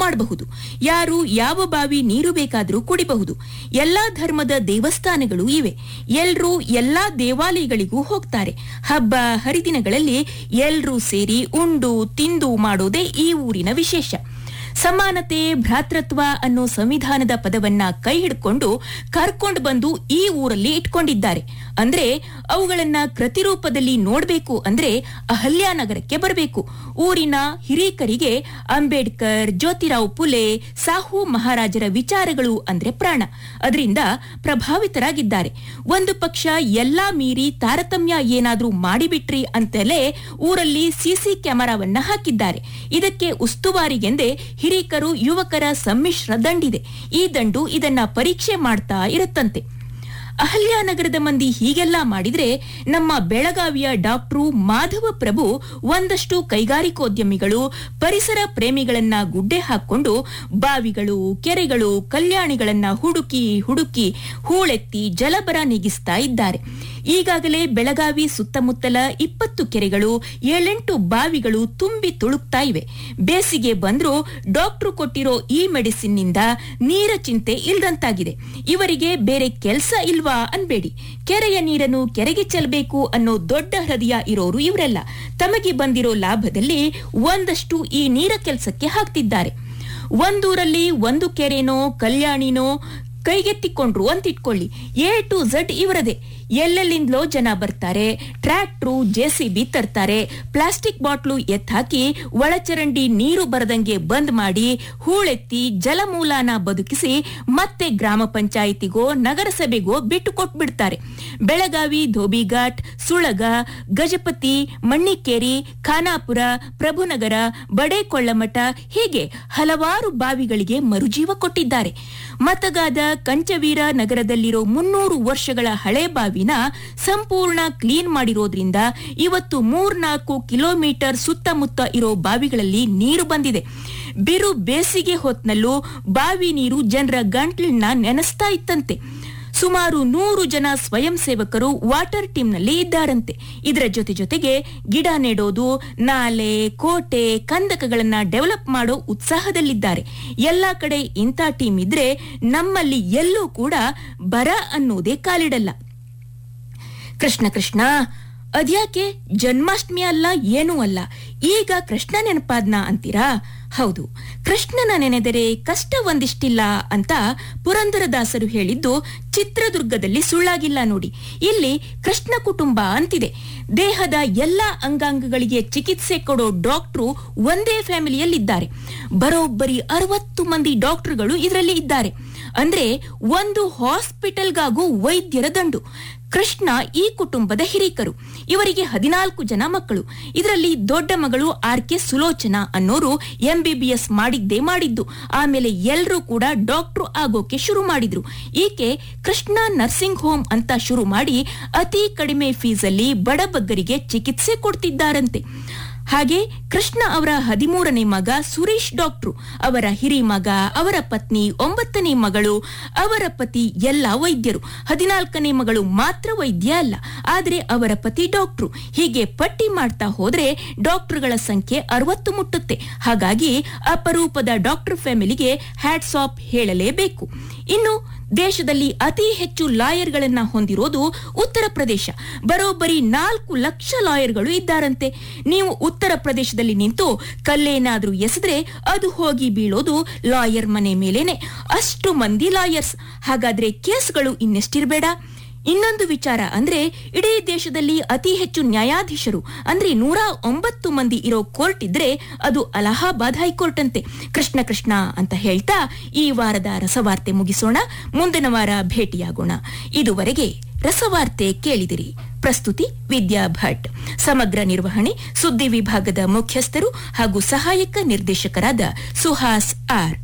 ಮಾಡಬಹುದು. ಯಾರು ಯಾವ ಬಾವಿ ನೀರು ಬೇಕಾದರೂ ಕುಡಿಬಹುದು. ಎಲ್ಲಾ ಧರ್ಮದ ದೇವಸ್ಥಾನಗಳು ಇವೆ. ಎಲ್ರೂ ಎಲ್ಲಾ ದೇವಾಲಯಗಳಿಗೂ ಹೋಗ್ತಾರೆ. ಹಬ್ಬ ಹರಿದಿನಗಳಲ್ಲಿ ಎಲ್ರೂ ಸೇರಿ ಉಂಡು ತಿಂದು ಮಾಡೋದೇ ಈ ಊರಿನ ವಿಶೇಷ. ಸಮಾನತೆ, ಭ್ರಾತೃತ್ವ ಅನ್ನೋ ಸಂವಿಧಾನದ ಪದವನ್ನ ಕೈ ಹಿಡ್ಕೊಂಡು ಕರ್ಕೊಂಡು ಬಂದು ಈ ಊರಲ್ಲಿ ಇಟ್ಕೊಂಡಿದ್ದಾರೆ. ಅಂದ್ರೆ ಅವುಗಳನ್ನ ಪ್ರತಿರೂಪದಲ್ಲಿ ನೋಡ್ಬೇಕು ಅಂದ್ರೆ ಅಹಲ್ಯಾನಗರಕ್ಕೆ ಬರಬೇಕು. ಊರಿನ ಹಿರೀಕರಿಗೆ ಅಂಬೇಡ್ಕರ್, ಜ್ಯೋತಿರಾವ್ ಫುಲೆ, ಸಾಹು ಮಹಾರಾಜರ ವಿಚಾರಗಳು ಅಂದ್ರೆ ಪ್ರಾಣ. ಅದರಿಂದ ಪ್ರಭಾವಿತರಾಗಿದ್ದಾರೆ. ಒಂದು ಪಕ್ಷ ಎಲ್ಲಾ ಮೀರಿ ತಾರತಮ್ಯ ಏನಾದ್ರೂ ಮಾಡಿಬಿಟ್ರಿ ಅಂತಲೇ ಊರಲ್ಲಿ ಸಿಸಿ ಕ್ಯಾಮೆರಾವನ್ನ ಹಾಕಿದ್ದಾರೆ. ಇದಕ್ಕೆ ಉಸ್ತುವಾರಿಗೆಂದೇ ಹಿರೀಕರು ಯುವಕರ ಸಮ್ಮಿಶ್ರ ದಂಡಿದೆ. ಈ ದಂಡು ಇದನ್ನ ಪರೀಕ್ಷೆ ಮಾಡ್ತಾ ಇರುತ್ತಂತೆ. ಅಹಲ್ಯಾನಗರದ ಮಂದಿ ಹೀಗೆಲ್ಲಾ ಮಾಡಿದ್ರೆ ನಮ್ಮ ಬೆಳಗಾವಿಯ ಡಾಕ್ಟ್ರು ಮಾಧವ ಪ್ರಭು ಒಂದಷ್ಟು ಕೈಗಾರಿಕೋದ್ಯಮಿಗಳು, ಪರಿಸರ ಪ್ರೇಮಿಗಳನ್ನ ಗುಡ್ಡೆ ಹಾಕೊಂಡು ಬಾವಿಗಳು, ಕೆರೆಗಳು, ಕಲ್ಯಾಣಿಗಳನ್ನ ಹುಡುಕಿ ಹುಡುಕಿ ಹೂಳೆತ್ತಿ ಜಲಬರ ನೀಗಿಸ್ತಾ ಇದ್ದಾರೆ. ಈಗಾಗಲೇ ಬೆಳಗಾವಿ ಸುತ್ತಮುತ್ತಲ 20 ಕೆರೆಗಳು, 7-8 ಬಾವಿಗಳು ತುಂಬಿ ತುಳುಕ್ತಾ ಇವೆ. ಬೇಸಿಗೆ ಬಂದ್ರೂ ಡಾಕ್ಟ್ರು ಕೊಟ್ಟಿರೋ ಈ ಮೆಡಿಸಿನ್ನಿಂದ ನೀರ ಚಿಂತೆ ಇಲ್ದಂತಾಗಿದೆ. ಇವರಿಗೆ ಬೇರೆ ಕೆಲಸ ಇಲ್ವಾ ಅನ್ಬೇಡಿ. ಕೆರೆಯ ನೀರನ್ನು ಕೆರೆಗೆ ಚೆಲ್ಲಬೇಕು ಅನ್ನೋ ದೊಡ್ಡ ಹೃದಯ ಇರೋರು ಇವರೆಲ್ಲ. ತಮಗೆ ಬಂದಿರೋ ಲಾಭದಲ್ಲಿ ಒಂದಷ್ಟು ಈ ನೀರ ಕೆಲಸಕ್ಕೆ ಹಾಕ್ತಿದ್ದಾರೆ. ಒಂದೂರಲ್ಲಿ ಒಂದು ಕೆರೆನೋ ಕಲ್ಯಾಣಿನೋ ಕೈಗೆತ್ತಿಕೊಂಡ್ರು ಅಂತಿಟ್ಕೊಳ್ಳಿ. A to Z ಇವರದೇ. ಎಲ್ಲೆಲ್ಲಿಂದಲೋ ಜನ ಬರ್ತಾರೆ, ಟ್ರ್ಯಾಕ್ಟ್ರು, ಜೆಸಿಬಿ ತರ್ತಾರೆ, ಪ್ಲಾಸ್ಟಿಕ್ ಬಾಟ್ಲು ಎತ್ತಾಕಿ ಒಳಚರಂಡಿ ನೀರು ಬರದಂಗೆ ಬಂದ್ ಮಾಡಿ ಹೂಳೆತ್ತಿ ಜಲಮೂಲನ ಬದುಕಿಸಿ ಮತ್ತೆ ಗ್ರಾಮ ಪಂಚಾಯಿತಿಗೋ ನಗರಸಭೆಗೋ ಬಿಟ್ಟು ಕೊಟ್ಬಿಡ್ತಾರೆ. ಬೆಳಗಾವಿ, ಧೋಬಿಘಾಟ್, ಸುಳಗ, ಗಜಪತಿ, ಮಣ್ಣಿಕೇರಿ, ಖಾನಾಪುರ, ಪ್ರಭುನಗರ, ಬಡೇಕೊಳ್ಳಮಠ ಹೀಗೆ ಹಲವಾರು ಬಾವಿಗಳಿಗೆ ಮರುಜೀವ ಕೊಟ್ಟಿದ್ದಾರೆ. ಮತಗಾದ ಕಂಚವೀರ ನಗರದಲ್ಲಿರೋ 300 ವರ್ಷಗಳ ಹಳೆ ಬಾವಿನ ಸಂಪೂರ್ಣ ಕ್ಲೀನ್ ಮಾಡಿರೋದ್ರಿಂದ ಇವತ್ತು 3-4 ಕಿಲೋಮೀಟರ್ ಸುತ್ತಮುತ್ತ ಇರೋ ಬಾವಿಗಳಲ್ಲಿ ನೀರು ಬಂದಿದೆ. ಬಿರು ಬೇಸಿಗೆ ಹೊತ್ನಲ್ಲೂ ಬಾವಿ ನೀರು ಜನರ ಗಂಟ್ಲನ್ನ ನೆನೆಸ್ತಾ ಇತ್ತಂತೆ. ಸುಮಾರು 100 ಜನ ಸ್ವಯಂ ಸೇವಕರು ವಾಟರ್ ಟೀಮ್ನಲ್ಲಿ ಇದ್ದಾರಂತೆ. ಇದರ ಜೊತೆಗೆ ಗಿಡ ನೆಡೋದು, ನಾಲೆ, ಕೋಟೆ, ಕಂದಕಗಳನ್ನ ಡೆವಲಪ್ ಮಾಡೋ ಉತ್ಸಾಹದಲ್ಲಿದ್ದಾರೆ. ಎಲ್ಲಾ ಕಡೆ ಇಂಥ ಟೀಮ್ ಇದ್ರೆ ನಮ್ಮಲ್ಲಿ ಎಲ್ಲೂ ಕೂಡ ಬರ ಅನ್ನೋದೇ ಕಾಲಿಡಲ್ಲ. ಕೃಷ್ಣ ಕೃಷ್ಣ ಅದ್ಯಾಕೆ ಜನ್ಮಾಷ್ಟಮಿ ಅಲ್ಲ, ಏನೂ ಅಲ್ಲ, ಈಗ ಕೃಷ್ಣ ನೆನಪಾದ್ನ ಅಂತೀರಾ? ಹೌದು, ಕೃಷ್ಣನ ನೆನೆದರೆ ಕಷ್ಟ ಒಂದಿಷ್ಟಿಲ್ಲ ಅಂತ ಪುರಂದರದಾಸರು ಹೇಳಿದ್ದು ಚಿತ್ರದುರ್ಗದಲ್ಲಿ ಸುಳ್ಳಾಗಿಲ್ಲ ನೋಡಿ. ಇಲ್ಲಿ ಕೃಷ್ಣ ಕುಟುಂಬ ಅಂತಿದೆ. ದೇಹದ ಎಲ್ಲಾ ಅಂಗಾಂಗಗಳಿಗೆ ಚಿಕಿತ್ಸೆ ಕೊಡೋ ಡಾಕ್ಟ್ರು ಒಂದೇ ಫ್ಯಾಮಿಲಿಯಲ್ಲಿದ್ದಾರೆ. ಬರೋಬ್ಬರಿ 60 ಮಂದಿ ಡಾಕ್ಟರ್ಗಳು ಇದರಲ್ಲಿ ಇದ್ದಾರೆ. ಅಂದ್ರೆ ಒಂದು ಹಾಸ್ಪಿಟಲ್ಗಾಗೂ ವೈದ್ಯರ ದಂಡು. ಕೃಷ್ಣ ಈ ಕುಟುಂಬದ ಹಿರೀಕರು. ಇವರಿಗೆ 14 ಜನ ಮಕ್ಕಳು. ಇದರಲ್ಲಿ ದೊಡ್ಡ ಮಗಳು ಆರ್.ಕೆ. ಸುಲೋಚನಾ ಅನ್ನೋರು MBBS ಮಾಡಿದ್ದೇ ಮಾಡಿದ್ದು. ಆಮೇಲೆ ಎಲ್ಲರೂ ಕೂಡ ಡಾಕ್ಟ್ರು ಆಗೋಕೆ ಶುರು ಮಾಡಿದ್ರು. ಈಕೆ ಕೃಷ್ಣ ನರ್ಸಿಂಗ್ ಹೋಮ್ ಅಂತ ಶುರು ಮಾಡಿ ಅತಿ ಕಡಿಮೆ ಫೀಸಲ್ಲಿ ಬಡಬಗ್ಗರಿಗೆ ಚಿಕಿತ್ಸೆ ಕೊಡ್ತಿದ್ದಾರಂತೆ. ಹಾಗೆ ಕೃಷ್ಣ ಅವರ 13ನೇ ಮಗ ಸುರೇಶ್ ಡಾಕ್ಟ್ರು, ಅವರ ಹಿರಿ ಮಗ, ಅವರ ಪತ್ನಿ, 9ನೇ ಮಗಳು, ಅವರ ಪತಿ ಎಲ್ಲ ವೈದ್ಯರು. 14ನೇ ಮಗಳು ಮಾತ್ರ ವೈದ್ಯ ಅಲ್ಲ, ಆದ್ರೆ ಅವರ ಪತಿ ಡಾಕ್ಟ್ರು. ಹೀಗೆ ಪಟ್ಟಿ ಮಾಡ್ತಾ ಹೋದ್ರೆ ಡಾಕ್ಟರ್ಗಳ ಸಂಖ್ಯೆ 60 ಮುಟ್ಟುತ್ತೆ. ಹಾಗಾಗಿ ಅಪರೂಪದ ಡಾಕ್ಟರ್ ಫ್ಯಾಮಿಲಿಗೆ ಹ್ಯಾಟ್ಸ್ ಆಫ್ ಹೇಳಲೇಬೇಕು. ಇನ್ನು ದೇಶದಲ್ಲಿ ಅತಿ ಹೆಚ್ಚು ಲಾಯರ್ಗಳನ್ನ ಹೊಂದಿರೋದು ಉತ್ತರ ಪ್ರದೇಶ. ಬರೋಬ್ಬರಿ 4 ಲಕ್ಷ ಲಾಯರ್ಗಳು ಇದ್ದಾರಂತೆ. ನೀವು ಉತ್ತರ ಪ್ರದೇಶದಲ್ಲಿ ನಿಂತು ಕಲ್ಲೇನಾದ್ರೂ ಎಸೆದ್ರೆ ಅದು ಹೋಗಿ ಬೀಳೋದು ಲಾಯರ್ ಮನೆ ಮೇಲೇನೆ. ಅಷ್ಟು ಮಂದಿ ಲಾಯರ್ಸ್. ಹಾಗಾದ್ರೆ ಕೇಸ್ಗಳು ಇನ್ನೆಷ್ಟಿರಬೇಡ. ಇನ್ನೊಂದು ವಿಚಾರ ಅಂದ್ರೆ ಇಡೀ ದೇಶದಲ್ಲಿ ಅತಿ ಹೆಚ್ಚು ನ್ಯಾಯಾಧೀಶರು ಅಂದ್ರೆ 109 ಮಂದಿ ಇರೋ ಕೋರ್ಟ್ ಇದ್ರೆ ಅದು ಅಲಹಾಬಾದ್ ಹೈಕೋರ್ಟ್ ಅಂತೆ. ಕೃಷ್ಣ ಕೃಷ್ಣ ಅಂತ ಹೇಳ್ತಾ ಈ ವಾರದ ರಸವಾರ್ತೆ ಮುಗಿಸೋಣ. ಮುಂದಿನ ವಾರ ಭೇಟಿಯಾಗೋಣ. ಇದುವರೆಗೆ ರಸವಾರ್ತೆ ಕೇಳಿದಿರಿ. ಪ್ರಸ್ತುತಿ ವಿದ್ಯಾ ಭಟ್. ಸಮಗ್ರ ನಿರ್ವಹಣೆ ಸುದ್ದಿ ವಿಭಾಗದ ಮುಖ್ಯಸ್ಥರು ಹಾಗೂ ಸಹಾಯಕ ನಿರ್ದೇಶಕರಾದ ಸುಹಾಸ್ ಆರ್.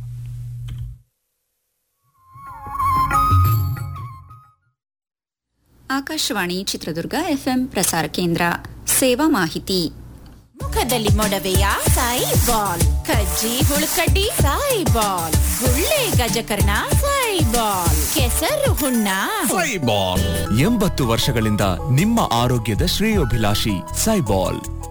ಆಕಾಶವಾಣಿ ಚಿತ್ರದುರ್ಗ FM ಪ್ರಸಾರ ಕೇಂದ್ರ. ಸೇವಾ ಮಾಹಿತಿ. ಮುಖದಲ್ಲಿ ಮೊಡವೆಯ ಸಾಯಿಬಾಲ್, ಕಜ್ಜಿ ಹುಳುಕಡ್ಡಿ ಸಾಯಿಬಾಲ್, ಗುಳ್ಳೆ ಗಜಕರ್ಣ ಸಾಯಿಬಾಲ್, ಕೆಸರು ಹುಣ್ಣ ಸಾಯಿಬಾಲ್. 80 ವರ್ಷಗಳಿಂದ ನಿಮ್ಮ ಆರೋಗ್ಯದ ಶ್ರೇಯೋಭಿಲಾಷಿ ಸಾಯಿಬಾಲ್.